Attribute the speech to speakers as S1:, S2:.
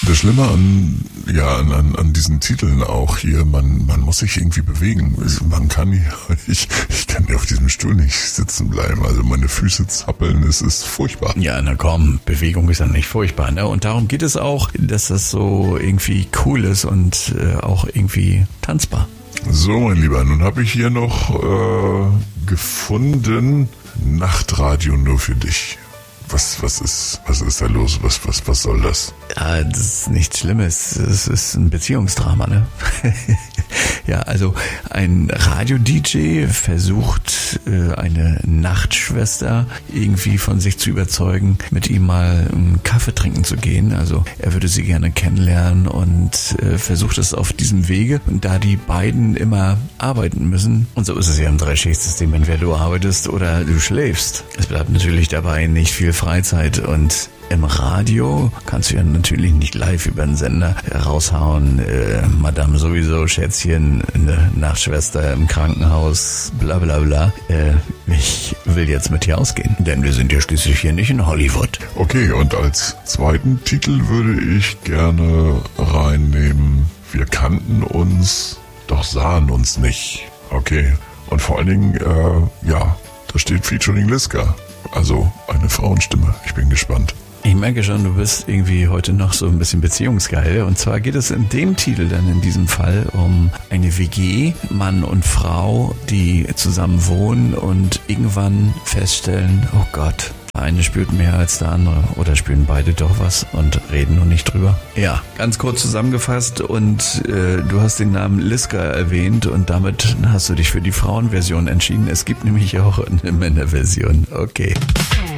S1: Das Schlimme an diesen Titeln auch hier, man muss sich irgendwie bewegen. Man kann ich kann auf diesem Stuhl nicht sitzen bleiben. Also meine Füße zappeln, es ist furchtbar.
S2: Ja, na komm, Bewegung ist ja nicht furchtbar, ne? Und darum geht es auch, dass das so irgendwie cool ist und auch irgendwie tanzbar.
S1: So, mein Lieber, nun habe ich hier noch gefunden, Nachtradio nur für dich. Was ist da los? Was soll das?
S2: Ja, das ist nichts Schlimmes. Es ist ein Beziehungsdrama, ne? Ja, also ein Radio-DJ versucht, eine Nachtschwester irgendwie von sich zu überzeugen, mit ihm mal einen Kaffee trinken zu gehen. Also er würde sie gerne kennenlernen und versucht es auf diesem Wege. Und da die beiden immer arbeiten müssen, und so ist es ja im Dreischichtsystem, entweder du arbeitest oder du schläfst. Es bleibt natürlich dabei nicht viel Freizeit und im Radio kannst du ja natürlich nicht live über den Sender raushauen, Madame sowieso, Schätzchen, eine Nachtschwester im Krankenhaus, bla bla bla. Ich will jetzt mit dir ausgehen, denn wir sind ja schließlich hier nicht in Hollywood.
S1: Okay, und als zweiten Titel würde ich gerne reinnehmen, wir kannten uns, doch sahen uns nicht. Okay, und vor allen Dingen, da steht Featuring Liska, also eine Frauenstimme. Ich bin gespannt.
S2: Ich merke schon, du bist irgendwie heute noch so ein bisschen beziehungsgeil. Und zwar geht es in dem Titel dann in diesem Fall um eine WG, Mann und Frau, die zusammen wohnen und irgendwann feststellen, oh Gott, der eine spürt mehr als der andere oder spüren beide doch was und reden nur nicht drüber. Ja, ganz kurz zusammengefasst und du hast den Namen Liska erwähnt und damit hast du dich für die Frauenversion entschieden. Es gibt nämlich auch eine Männerversion. Okay.